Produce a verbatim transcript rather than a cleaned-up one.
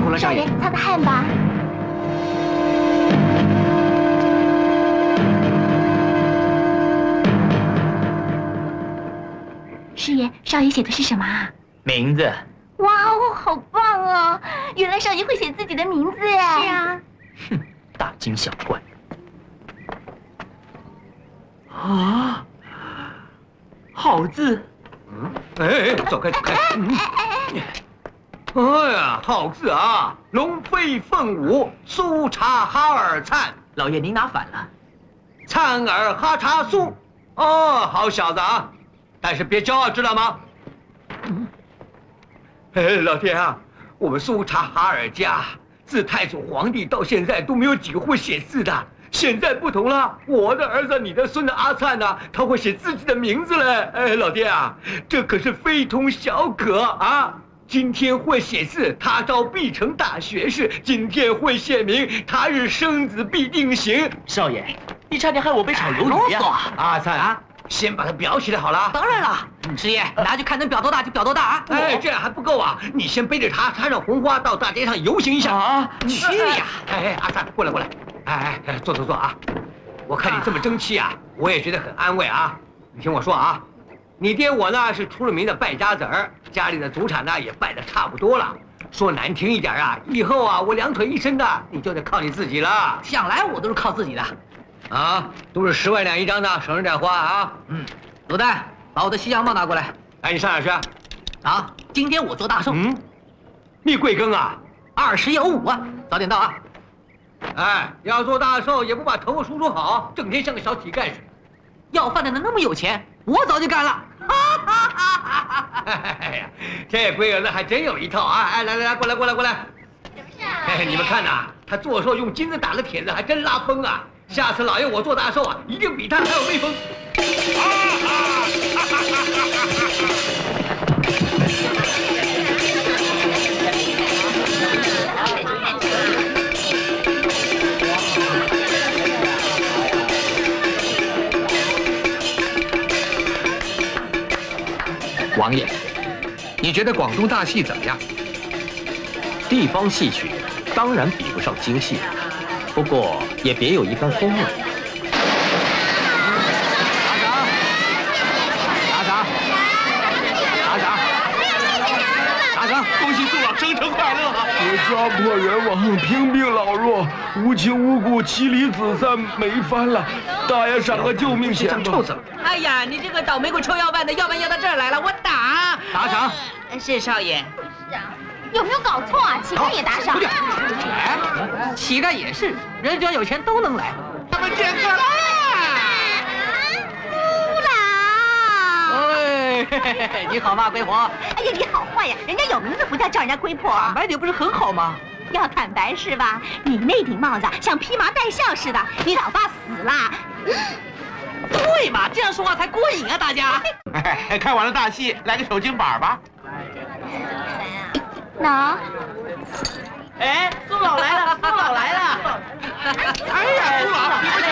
苦了，少爷， 擦擦汗吧。师爷，少爷写的是什么啊？ 名字。 哇哦，好棒哦！原来少爷会写自己的名字哎。是啊。 哼，大惊小怪。啊，好字。 嗯，哎，走开，走开。嗯。哎呀，好字啊！龙飞凤舞，苏察哈尔灿。 老爷，您拿反了。 灿尔哈察苏。哦，好小子啊！但是别骄傲，知道吗？嗯。哎，老天啊，我们苏察哈尔家自太祖皇帝到现在都没有几个会写字的。现在不同了，我的儿子，你的孙子阿灿呢，他会写自己的名字嘞！哎，老爹啊，这可是非同小可啊！今天会写字，他朝必成大学士；今天会写名，他日生子必定行。 少爷，你差点害我被炒鱿鱼呀！ 阿灿啊，先把它裱起来好了。 当然了，师爷，拿去看能裱多大就裱多大啊！ 哎，这样还不够啊！你先背着它，插上红花，到大街上游行一下啊！ 去呀！哎哎，阿灿，过来过来。哎哎，坐坐坐啊！我看你这么争气啊，我也觉得很安慰啊。你听我说啊，你爹我呢是出了名的败家子儿，家里的祖产呢也败得差不多了。说难听一点啊，以后啊我两腿一伸的，你就得靠你自己了。 想来我都是靠自己的， 啊，都是十万两一张的，省着点花啊。 嗯，卤蛋，把我的西洋帽拿过来。 哎，你上哪去？ 啊，今天我做大寿。 嗯，你贵庚啊？ 二十有五啊，早点到啊。 哎，要做大寿也不把头发梳梳好，整天像个小乞丐似的。 要饭的能那么有钱，我早就干了。 哎呀，这龟儿子还真有一套啊！哎，来来来，过来过来过来。什么事啊？哎，你们看呐，他做寿用金子打的帖子还真拉风啊！下次老爷我做大寿啊，一定比他还有威风。 王爷，你觉得广东大戏怎么样？ 地方戏曲当然比不上京戏，不过也别有一番风味。 打赏！打赏！打赏！打赏！ 恭喜宋老生辰快乐！ 我家破人亡，贫病老弱，无亲无故，妻离子散，没翻了。大爷赏个救命钱吧！ 臭死了！ 哎呀，你这个倒霉鬼臭要饭的，要饭要到这儿来了，我打！ 打赏！ 是少爷。 有没有搞错啊？乞丐也打赏？ 哎，乞丐也是，人只要有钱都能来。 他们见客啦！ 苏老， 哎，嘿嘿嘿，你好吗，龟婆？ 哎呀，你好坏呀！人家有名字不叫叫人家龟婆， 坦白点不是很好吗？ 要坦白是吧？你那顶帽子像披麻戴孝似的，你老爸死了。 对嘛，这样说话才过瘾啊，大家。 哎，看完了大戏，来个手巾板吧。 喏。 哎，苏老来了，苏老来了。 哎呀，苏老，你不